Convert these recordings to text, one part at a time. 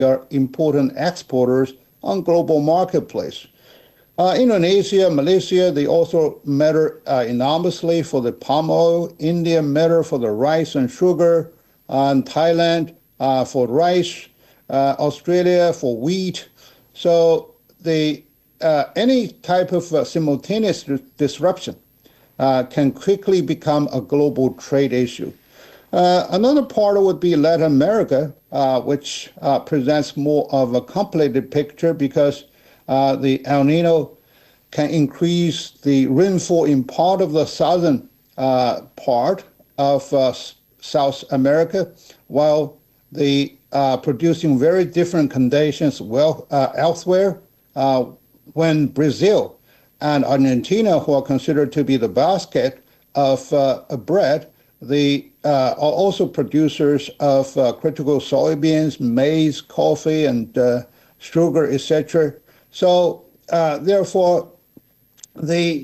are important exporters on global marketplace. Indonesia, Malaysia, they also matter enormously for the palm oil. India matter for the rice and sugar, and Thailand for rice, Australia for wheat. So any type of simultaneous disruption can quickly become a global trade issue. Another part would be Latin America, which presents more of a complicated picture because the El Nino can increase the rainfall in part of the southern part of South America, while the producing very different conditions elsewhere. When Brazil and Argentina, who are considered to be the basket of bread, they are also producers of critical soybeans, maize, coffee, and sugar, etc. So therefore, the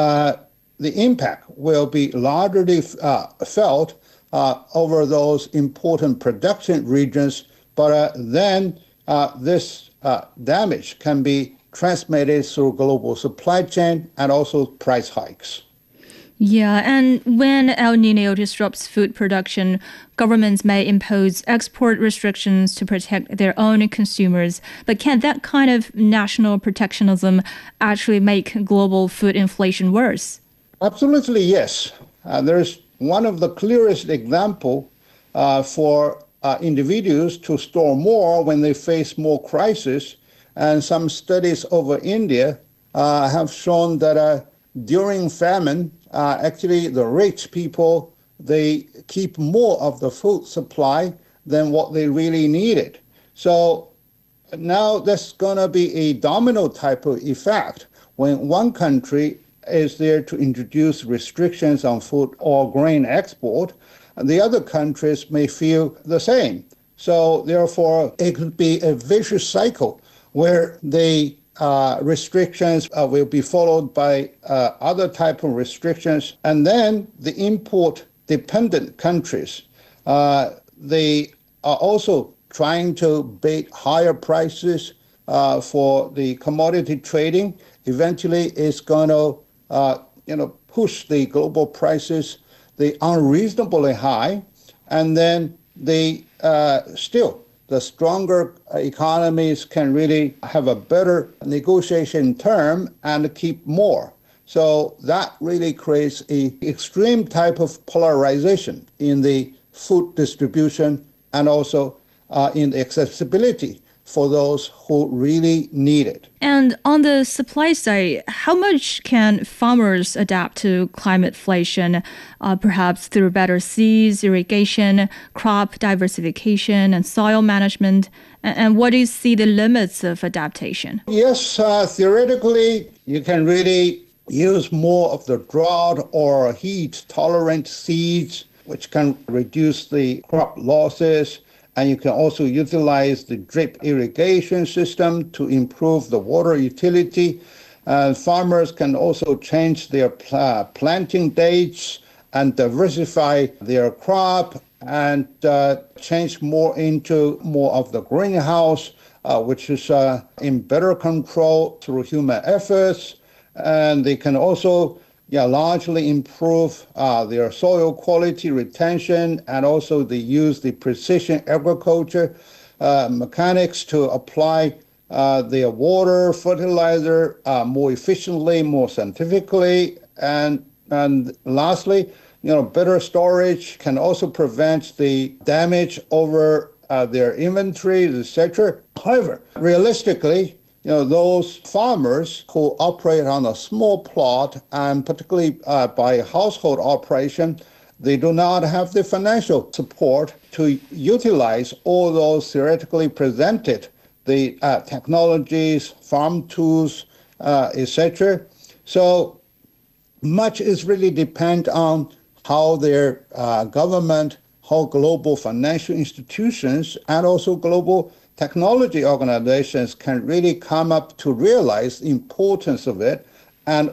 impact will be largely felt over those important production regions, but then this damage can be transmitted through global supply chain and also price hikes. Yeah, and when El Nino disrupts food production, governments may impose export restrictions to protect their own consumers. But can that kind of national protectionism actually make global food inflation worse? Absolutely, yes. There's one of the clearest example for individuals to store more when they face more crisis. And some studies over India have shown that during famine, actually the rich people, they keep more of the food supply than what they really needed. So now there's going to be a domino type of effect when one country is there to introduce restrictions on food or grain export, and the other countries may feel the same. So therefore, it could be a vicious cycle where the restrictions will be followed by other type of restrictions. And then the import-dependent countries, they are also trying to bait higher prices for the commodity trading. Eventually, it's going to push the global prices, the unreasonably high, and then the stronger economies can really have a better negotiation term and keep more. So that really creates an extreme type of polarization in the food distribution and also in the accessibility for those who really need it. And on the supply side, how much can farmers adapt to climateflation, perhaps through better seeds, irrigation, crop diversification, and soil management? And what do you see the limits of adaptation? Yes, theoretically, you can really use more of the drought or heat-tolerant seeds, which can reduce the crop losses. And you can also utilize the drip irrigation system to improve the water utility. Farmers can also change their planting dates and diversify their crop and change more into more of the greenhouse, which is in better control through human efforts. And they can also largely improve their soil quality retention, and also they use the precision agriculture mechanics to apply their water, fertilizer more efficiently, more scientifically, and lastly, better storage can also prevent the damage over their inventories, etc. However, realistically, those farmers who operate on a small plot, and particularly by household operation, they do not have the financial support to utilize all those theoretically presented, the technologies, farm tools, etc. So much is really depend on how their government, how global financial institutions, and also global technology organizations can really come up to realize the importance of it and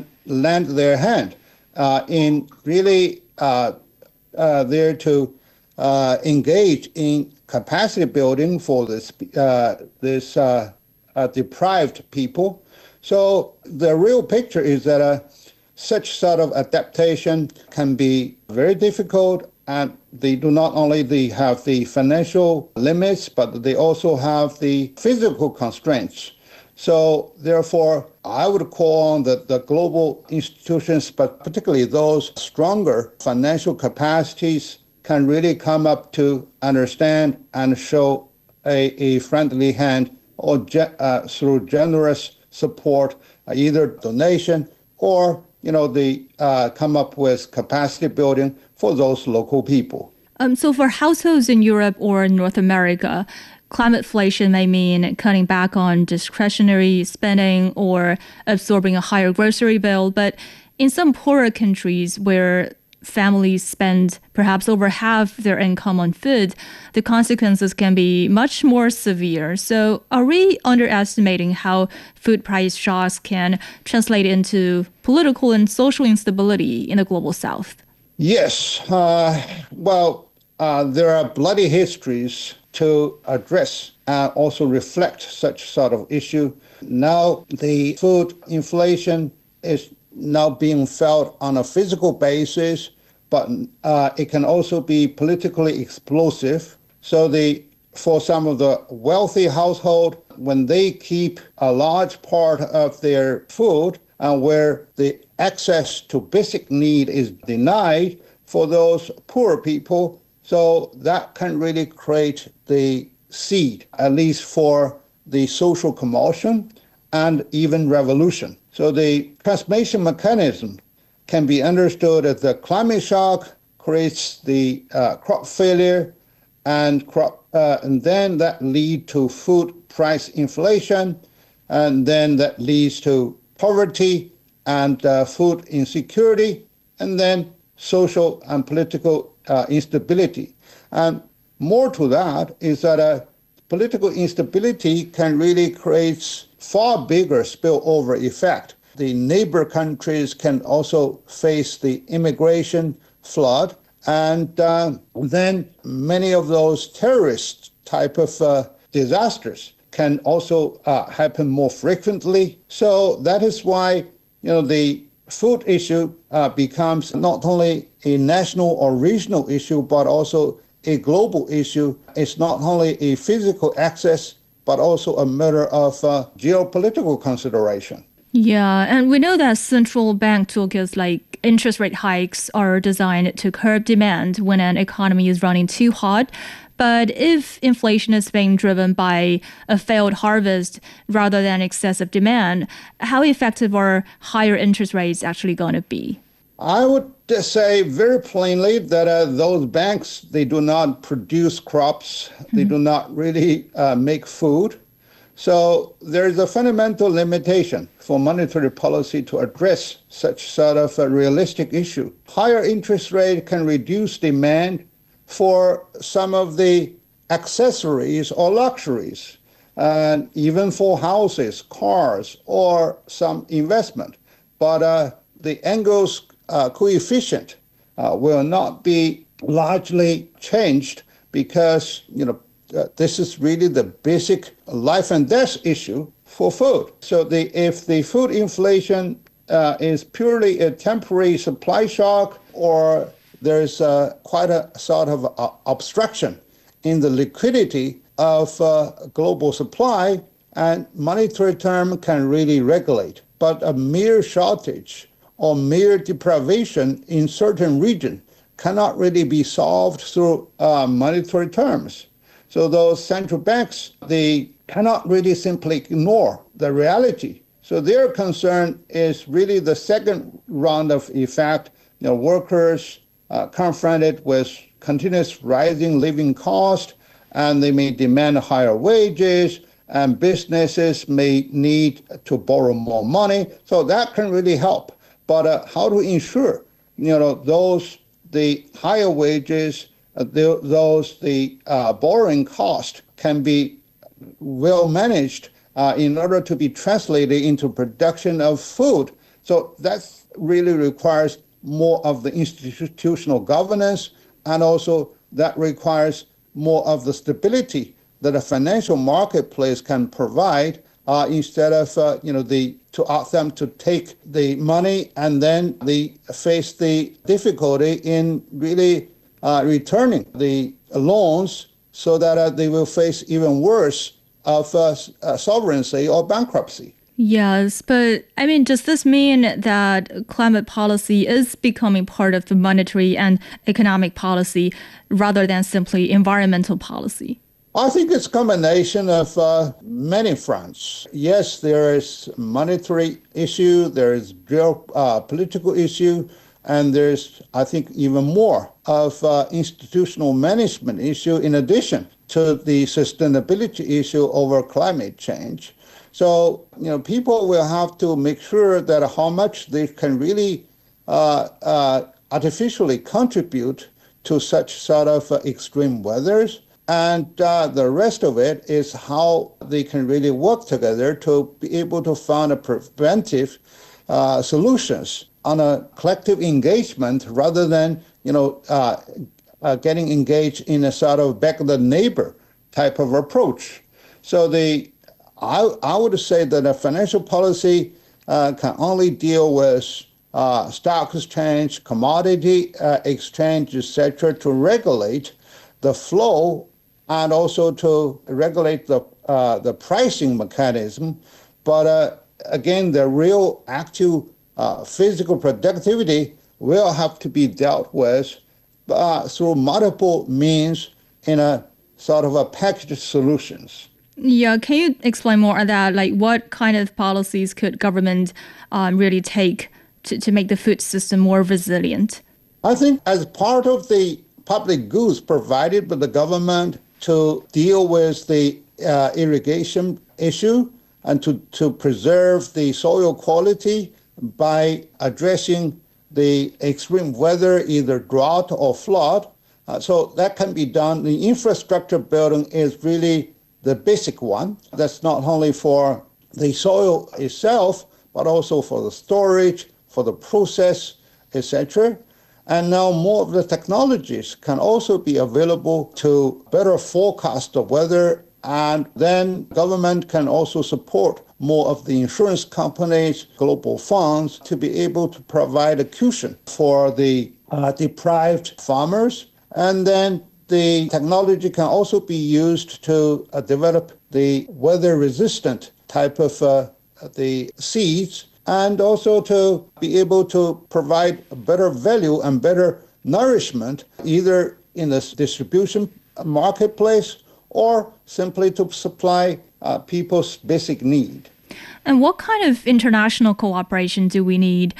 lend their hand in really there to engage in capacity building for this deprived people. So the real picture is that such sort of adaptation can be very difficult, and they do not only have the financial limits, but they also have the physical constraints. So therefore, I would call on the global institutions, but particularly those stronger financial capacities, can really come up to understand and show a friendly hand or through generous support, either donation or they come up with capacity building for those local people. So for households in Europe or North America, climateflation may mean cutting back on discretionary spending or absorbing a higher grocery bill. But in some poorer countries where families spend perhaps over half their income on food, the consequences can be much more severe. So are we underestimating how food price shocks can translate into political and social instability in the global South? Yes. There are bloody histories to address and also reflect such sort of issue. Now the food inflation is now being felt on a physical basis, but it can also be politically explosive. So for some of the wealthy household, when they keep a large part of their food and where the access to basic need is denied for those poor people, so that can really create the seed, at least for the social commotion and even revolution. So the transmission mechanism can be understood as the climate shock creates the crop failure, and then that lead to food price inflation, and then that leads to poverty and food insecurity, and then social and political instability. And more to that is that political instability can really create far bigger spillover effect. The neighbor countries can also face the immigration flood, and then many of those terrorist type of disasters can also happen more frequently. So that is why the food issue becomes not only a national or regional issue, but also a global issue. It's not only a physical access, but also a matter of geopolitical consideration. Yeah, and we know that central bank toolkits like interest rate hikes are designed to curb demand when an economy is running too hot. But if inflation is being driven by a failed harvest rather than excessive demand, how effective are higher interest rates actually going to be? I would say very plainly that those banks, they do not produce crops. They do not really make food. So there is a fundamental limitation for monetary policy to address such sort of a realistic issue. Higher interest rate can reduce demand for some of the accessories or luxuries, and even for houses, cars, or some investment. But the Engels coefficient will not be largely changed because, this is really the basic life and death issue for food. So if the food inflation is purely a temporary supply shock, or there's quite a sort of obstruction in the liquidity of global supply, and monetary term can really regulate. But a mere shortage or mere deprivation in certain region cannot really be solved through monetary terms. So those central banks, they cannot really simply ignore the reality. So their concern is really the second round of effect. Workers confronted with continuous rising living cost, and they may demand higher wages, and businesses may need to borrow more money. So that can really help. But how to ensure, the higher wages, the borrowing cost can be well managed in order to be translated into production of food. So that really requires more of the institutional governance and also that requires more of the stability that a financial marketplace can provide instead of to ask them to take the money and then they face the difficulty in really returning the loans so that they will face even worse of sovereignty or bankruptcy. Yes, but I mean, does this mean that climate policy is becoming part of the monetary and economic policy rather than simply environmental policy? I think it's a combination of many fronts. Yes, there is monetary issue, there is geopolitical issue, and there's, I think, even more of institutional management issue in addition to the sustainability issue over climate change. So, people will have to make sure that how much they can really artificially contribute to such sort of extreme weathers. And the rest of it is how they can really work together to be able to find a preventive solutions on a collective engagement rather than, getting engaged in a sort of back of the neighbor type of approach. So I would say that a financial policy can only deal with stock exchange, commodity exchange, etc., to regulate the flow and also to regulate the pricing mechanism. But again, the real actual physical productivity will have to be dealt with through multiple means in a sort of a packaged solutions. Yeah, can you explain more on that? Like, what kind of policies could government really take to make the food system more resilient? I think as part of the public goods provided by the government to deal with the irrigation issue and to preserve the soil quality by addressing the extreme weather, either drought or flood. So that can be done. The infrastructure building is really the basic one. That's not only for the soil itself, but also for the storage, for the process, etc. And now more of the technologies can also be available to better forecast the weather, and then government can also support more of the insurance companies, global funds, to be able to provide a cushion for the deprived farmers. And then the technology can also be used to develop the weather-resistant type of the seeds, and also to be able to provide better value and better nourishment, either in the distribution marketplace or simply to supply people's basic need. And what kind of international cooperation do we need?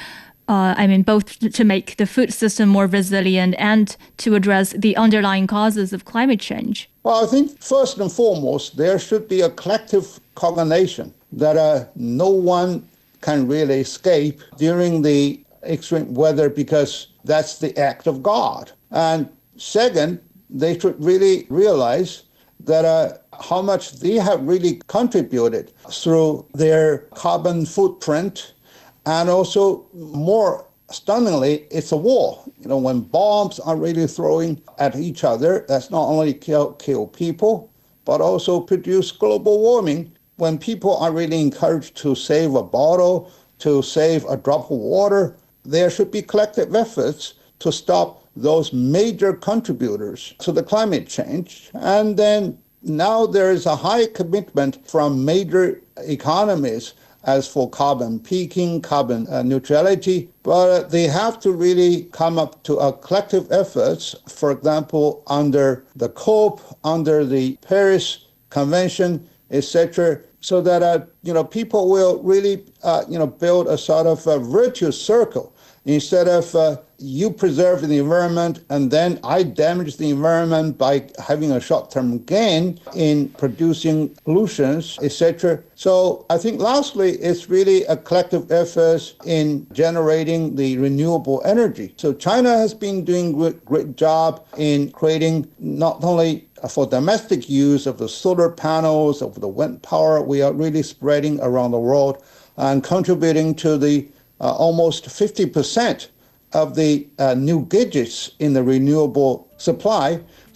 Both to make the food system more resilient and to address the underlying causes of climate change? Well, I think first and foremost, there should be a collective coordination that no one can really escape during the extreme weather, because that's the act of God. And second, they should really realize that how much they have really contributed through their carbon footprint. And also, more stunningly, it's a war. When bombs are really throwing at each other, that's not only kill people, but also produce global warming. When people are really encouraged to save a bottle, to save a drop of water, there should be collective efforts to stop those major contributors to the climate change. And then now there is a high commitment from major economies as for carbon peaking, carbon neutrality, but they have to really come up to a collective efforts, for example, under the COP, under the Paris Convention, etc., so that people will really build a sort of a virtuous circle. Instead of you preserve the environment and then I damage the environment by having a short-term gain in producing pollutions, etc. So I think lastly, it's really a collective effort in generating the renewable energy. So China has been doing a great job in creating not only for domestic use of the solar panels, of the wind power, we are really spreading around the world and contributing to the almost 50% of the new gadgets in the renewable supply.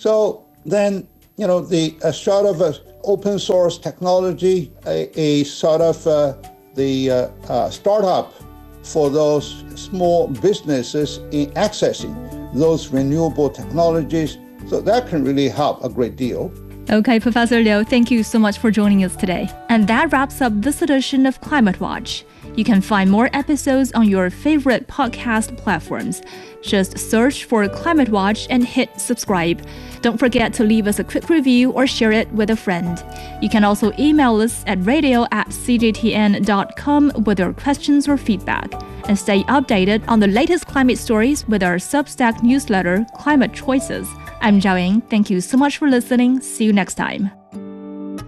So then, the sort of open source technology, a sort of the startup for those small businesses in accessing those renewable technologies. So that can really help a great deal. Okay, Professor Liu, thank you so much for joining us today. And that wraps up this edition of Climate Watch. You can find more episodes on your favorite podcast platforms. Just search for Climate Watch and hit subscribe. Don't forget to leave us a quick review or share it with a friend. You can also email us at radio@cgtn.com with your questions or feedback. And stay updated on the latest climate stories with our Substack newsletter, Climate Choices. I'm Zhao Ying. Thank you so much for listening. See you next time.